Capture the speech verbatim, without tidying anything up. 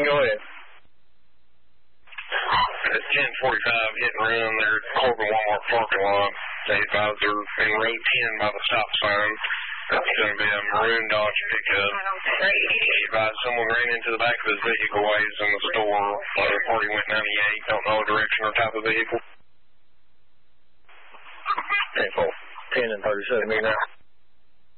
Go ahead. At ten forty-five, hit and run there at Corbin Walmart parking lot. They advise they're in road ten by the stop sign. That's going to be a maroon Dodge pickup. He advised someone ran into the back of his vehicle while he was in the store. The party went ninety-eight. Don't know direction or type of vehicle. ten four. ten and thirty-seven, me now.